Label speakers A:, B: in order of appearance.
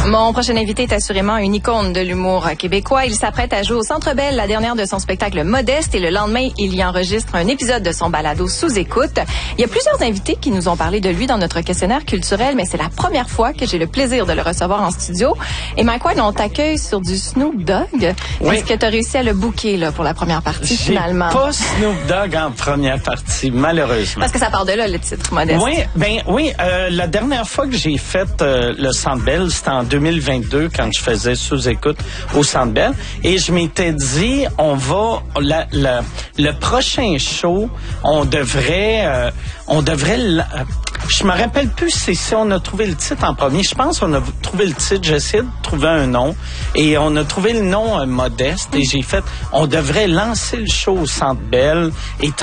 A: Mon prochain invité est assurément une icône de l'humour québécois. Il s'apprête à jouer au Centre Bell, la dernière de son spectacle Modeste, et le lendemain, il y enregistre un épisode de son balado Sous écoute. Il y a plusieurs invités qui nous ont parlé de lui dans notre questionnaire culturel, mais c'est la première fois que j'ai le plaisir de le recevoir en studio. Et Mike Ward, on t'accueille sur du Snoop Dogg.
B: Oui.
A: Est-ce que tu as réussi à le booker là, pour la première partie, finalement?
B: J'ai pas Snoop Dogg en première partie, malheureusement.
A: Parce que ça part de là, le titre Modeste.
B: Oui, la dernière fois que j'ai fait le Centre Bell, c'était en 2022 quand je faisais Sous-écoute au Centre Bell, et je m'étais dit le prochain show, on devrait je me rappelle plus si on a trouvé le titre en premier. Je pense qu'on a trouvé le titre. J'ai essayé de trouver un nom et on a trouvé le nom Modeste, et j'ai fait, on devrait lancer le show au Centre Bell et